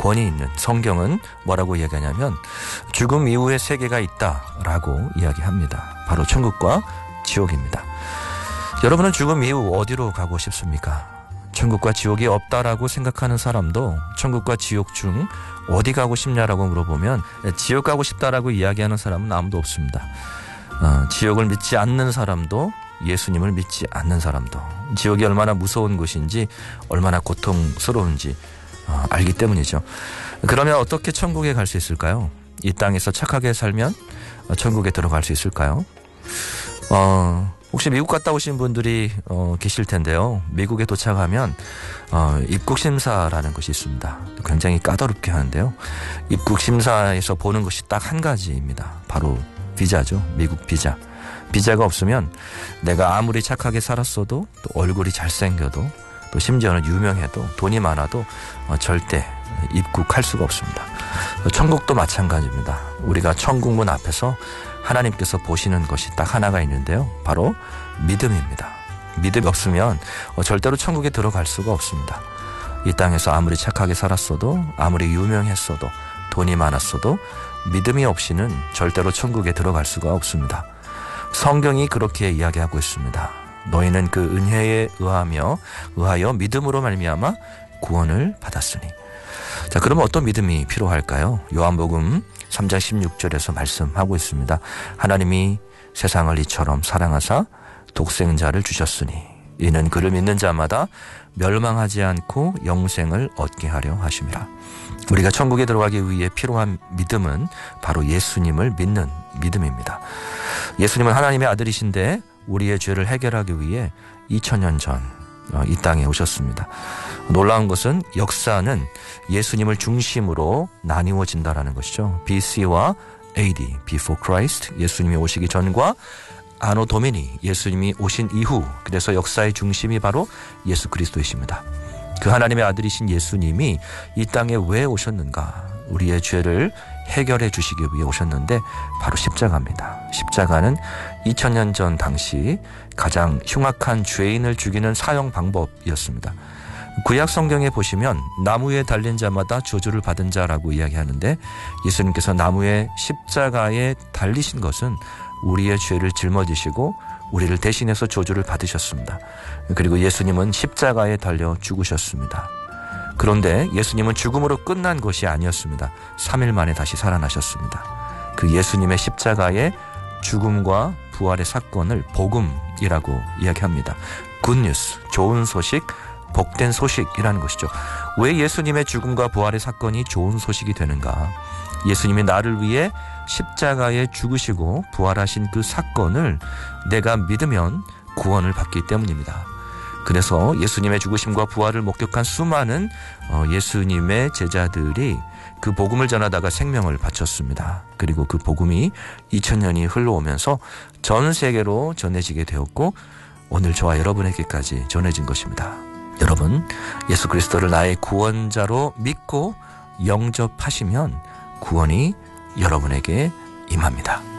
권위 있는 성경은 뭐라고 이야기하냐면 죽음 이후의 세계가 있다라고 이야기합니다. 바로 천국과 지옥입니다. 여러분은 죽음 이후 어디로 가고 싶습니까? 천국과 지옥이 없다라고 생각하는 사람도 천국과 지옥 중 어디 가고 싶냐라고 물어보면 지옥 가고 싶다라고 이야기하는 사람은 아무도 없습니다. 지옥을 믿지 않는 사람도 예수님을 믿지 않는 사람도 지옥이 얼마나 무서운 곳인지 얼마나 고통스러운지 알기 때문이죠. 그러면 어떻게 천국에 갈 수 있을까요? 이 땅에서 착하게 살면 천국에 들어갈 수 있을까요? 혹시 미국 갔다 오신 분들이 계실 텐데요. 미국에 도착하면 입국 심사라는 것이 있습니다. 굉장히 까다롭게 하는데요. 입국 심사에서 보는 것이 딱 한 가지입니다. 바로 비자죠. 미국 비자. 비자가 없으면 내가 아무리 착하게 살았어도 또 얼굴이 잘생겨도 또 심지어는 유명해도 돈이 많아도 절대 입국할 수가 없습니다. 천국도 마찬가지입니다. 우리가 천국문 앞에서 하나님께서 보시는 것이 딱 하나가 있는데요. 바로 믿음입니다. 믿음이 없으면 절대로 천국에 들어갈 수가 없습니다. 이 땅에서 아무리 착하게 살았어도 아무리 유명했어도 돈이 많았어도 믿음이 없이는 절대로 천국에 들어갈 수가 없습니다. 성경이 그렇게 이야기하고 있습니다. 너희는 그 은혜에 의하여 믿음으로 말미암아 구원을 받았으니. 자, 그러면 어떤 믿음이 필요할까요? 요한복음 3장 16절에서 말씀하고 있습니다. 하나님이 세상을 이처럼 사랑하사 독생자를 주셨으니 이는 그를 믿는 자마다 멸망하지 않고 영생을 얻게 하려 하심이라. 우리가 천국에 들어가기 위해 필요한 믿음은 바로 예수님을 믿는 믿음입니다. 예수님은 하나님의 아들이신데 우리의 죄를 해결하기 위해 2000년 전 이 땅에 오셨습니다. 놀라운 것은 역사는 예수님을 중심으로 나뉘어진다라는 것이죠. BC와 AD, Before Christ, 예수님이 오시기 전과 아노 도미니, 예수님이 오신 이후, 그래서 역사의 중심이 바로 예수 그리스도이십니다. 그 하나님의 아들이신 예수님이 이 땅에 왜 오셨는가? 우리의 죄를 해결해 주시기 위해 오셨는데 바로 십자가입니다. 십자가는 2000년 전 당시 가장 흉악한 죄인을 죽이는 사형 방법이었습니다. 구약 성경에 보시면 나무에 달린 자마다 저주를 받은 자라고 이야기하는데 예수님께서 나무에 십자가에 달리신 것은 우리의 죄를 짊어지시고 우리를 대신해서 저주를 받으셨습니다. 그리고 예수님은 십자가에 달려 죽으셨습니다. 그런데 예수님은 죽음으로 끝난 것이 아니었습니다. 3일 만에 다시 살아나셨습니다. 그 예수님의 십자가의 죽음과 부활의 사건을 복음이라고 이야기합니다. 굿뉴스, 좋은 소식, 복된 소식이라는 것이죠. 왜 예수님의 죽음과 부활의 사건이 좋은 소식이 되는가? 예수님이 나를 위해 십자가에 죽으시고 부활하신 그 사건을 내가 믿으면 구원을 받기 때문입니다. 그래서 예수님의 죽으심과 부활을 목격한 수많은 예수님의 제자들이 그 복음을 전하다가 생명을 바쳤습니다. 그리고 그 복음이 2000년이 흘러오면서 전 세계로 전해지게 되었고 오늘 저와 여러분에게까지 전해진 것입니다. 여러분, 예수 그리스도를 나의 구원자로 믿고 영접하시면 구원이 여러분에게 임합니다.